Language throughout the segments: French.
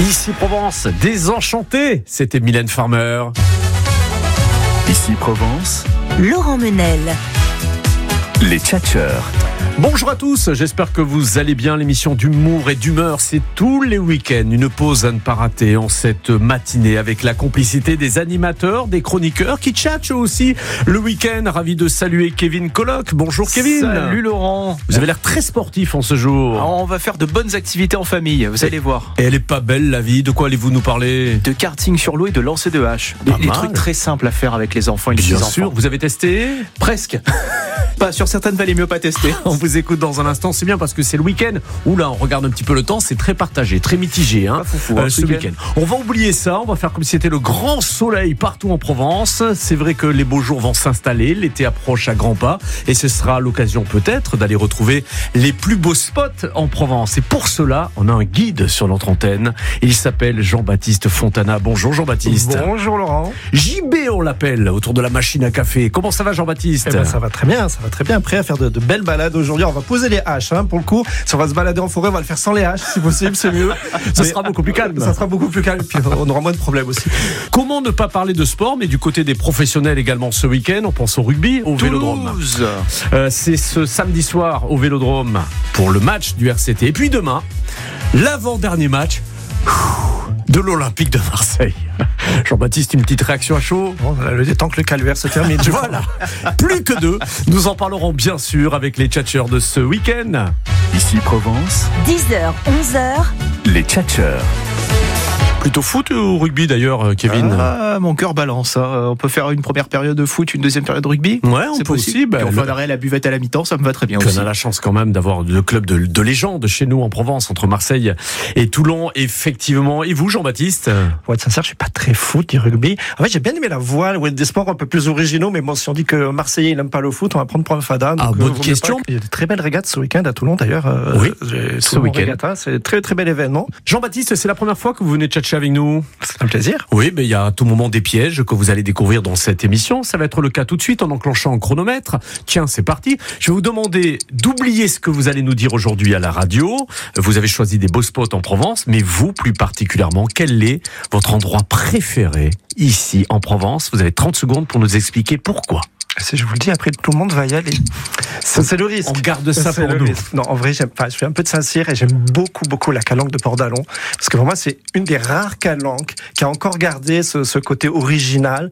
Ici Provence, désenchanté, c'était Mylène Farmer. Ici Provence, Laurent Menel. les tchatcheurs. Bonjour à tous, j'espère que vous allez bien. L'émission d'humour et d'humeur, c'est tous les week-ends. Une pause à ne pas rater en cette matinée avec la complicité des animateurs, des chroniqueurs qui tchatchent aussi le week-end. Ravi de saluer Kevin Colloc. Bonjour Kevin. Salut Laurent. Vous avez l'air très sportif en ce jour. Alors, on va faire de bonnes activités en famille, vous allez voir. Et elle est pas belle la vie, de quoi allez-vous nous parler? De karting sur l'eau et de lancer de hache. Des mal. trucs très simples à faire avec les enfants et les Bien petits-enfants. sûr, vous avez testé? Presque. Pas sur certaines, valait mieux pas tester. On vous écoute dans un instant, c'est bien parce que c'est le week-end. Oula, on regarde un petit peu le temps, c'est très partagé, très mitigé Pas foufou, hein, ce ce week-end. On va oublier ça, on va faire comme si c'était le grand soleil partout en Provence. C'est vrai que les beaux jours vont s'installer, l'été approche à grands pas et ce sera l'occasion peut-être d'aller retrouver les plus beaux spots en Provence. Et pour cela, on a un guide sur notre antenne. Il s'appelle Jean-Baptiste Fontana. Bonjour Jean-Baptiste. Bonjour Laurent. JB on l'appelle, autour de la machine à café. Comment ça va Jean-Baptiste? Ça va très bien, prêt à faire de belles balades aujourd'hui. On va poser les haches, pour le coup. Si on va se balader en forêt, on va le faire sans les haches, si possible, c'est mieux. Ça sera beaucoup plus calme. Ça sera beaucoup plus calme, puis on aura moins de problèmes aussi. Comment ne pas parler de sport, mais du côté des professionnels également ce week-end, on pense au rugby, au Vélodrome. Toulouse. C'est ce samedi soir au Vélodrome pour le match du RCT. Et puis demain, l'avant-dernier match de l'Olympique de Marseille. Jean-Baptiste, une petite réaction à chaud? Bon, le temps que le calvaire se termine. Voilà, plus que deux. Nous en parlerons bien sûr avec les tchatcheurs de ce week-end. Ici Provence, 10h, 11h. les tchatcheurs. Plutôt foot ou rugby d'ailleurs, Kevin? Mon cœur balance. On peut faire une première période de foot, une deuxième période de rugby. Ouais, on C'est peut aussi. possible. Puis on ferait la buvette à la mi-temps, ça me va très bien Puis aussi. on a la chance quand même d'avoir le club de légende chez nous en Provence, entre Marseille et Toulon, effectivement. Et vous, Jean-Baptiste? Pour être sincère, je suis pas très foot ni rugby. En fait, j'ai bien aimé la voile ou des sports un peu plus originaux, mais bon, si on dit que Marseillais il aime pas le foot, on va prendre pour un fada. Donc, bonne vaut mieux question. pas. Il y a de très belles régates ce week-end à Toulon d'ailleurs. Oui, ce ce week-end. week-end. C'est très très bel événement. Jean-Baptiste, c'est la première fois que vous venez tchatcher avec nous? C'est un plaisir. Oui, mais il y a à tout moment des pièges que vous allez découvrir dans cette émission. Ça va être le cas tout de suite en enclenchant un chronomètre. Tiens, c'est parti. Je vais vous demander d'oublier ce que vous allez nous dire aujourd'hui à la radio. Vous avez choisi des beaux spots en Provence, mais vous, plus particulièrement, quel est votre endroit préféré ici en Provence? Vous avez 30 secondes pour nous expliquer pourquoi. Si je vous le dis, après tout le monde va y aller. C'est le risque. On garde ça C'est pour le nous. risque. Non, en vrai, je suis un peu de Saint-Cyr et j'aime beaucoup la calanque de Port-d'Alon. Parce que pour moi, c'est une des rares calanques qui a encore gardé ce côté originel.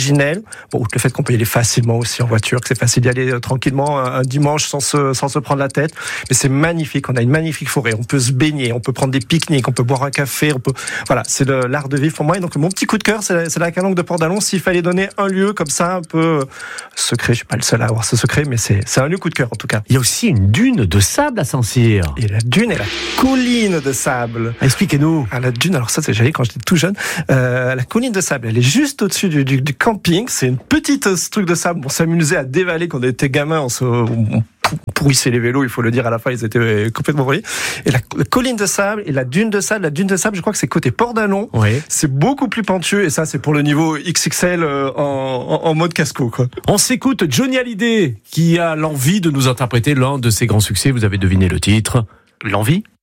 Bon, outre le fait qu'on peut y aller facilement aussi en voiture, que c'est facile d'y aller tranquillement un dimanche sans se prendre la tête. Mais c'est magnifique. On a une magnifique forêt. On peut se baigner, on peut prendre des pique-niques, on peut boire un café, voilà, c'est l'art de vivre pour moi. Et donc, mon petit coup de cœur, c'est la calanque de Port-d'Alon. S'il fallait donner un lieu comme ça, un peu secret, je suis pas le seul à avoir ce secret, mais c'est un lieu coup de cœur en tout cas. Il y a aussi une dune de sable à Saint-Cyr. Et la dune et la colline de sable. Expliquez-nous. La dune, alors ça, j'allais quand j'étais tout jeune. La colline de sable, elle est juste au-dessus du camping. C'est une petite truc de sable. On s'amusait à dévaler quand on était gamin. On pourrissait les vélos, il faut le dire, à la fin, ils étaient complètement brûlés. Et la colline de sable et la dune de sable, je crois que c'est côté Port-d'Alon. Oui. C'est beaucoup plus pentueux et ça, c'est pour le niveau XXL en mode casco, quoi. On s'écoute Johnny Hallyday qui a l'envie de nous interpréter l'un de ses grands succès. Vous avez deviné le titre. L'envie.